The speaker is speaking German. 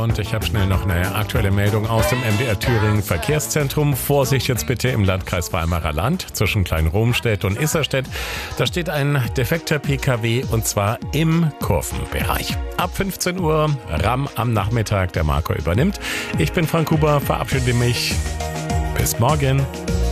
und ich habe schnell noch eine aktuelle Meldung aus dem MDR Thüringen Verkehrszentrum. Vorsicht jetzt bitte im Landkreis Weimarer Land zwischen Klein-Romstedt und Isserstedt. Da steht ein defekter PKW und zwar im Kurvenbereich. Ab 15 Uhr RAM am Nachmittag, der Marco übernimmt. Ich bin Frank Huber, verabschiede mich. Bis morgen.